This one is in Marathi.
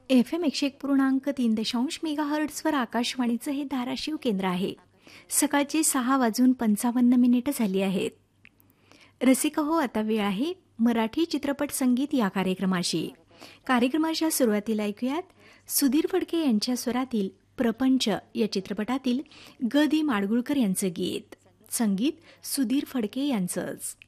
FM 101.3 मेगाहर्ट्झवर आकाशवाणीचं हे धाराशिव केंद्र आहे. सकाळचे 6:55 झाली आहेत. रसिका हो, आता वेळ आहे मराठी चित्रपट संगीत या कार्यक्रमाशी. कार्यक्रमाच्या सुरुवातीला ऐकूयात सुधीर फडके यांच्या स्वरातील प्रपंच या चित्रपटातील ग. दी. माडगुळकर यांचं गीत. संगीत सुधीर फडके यांचंच.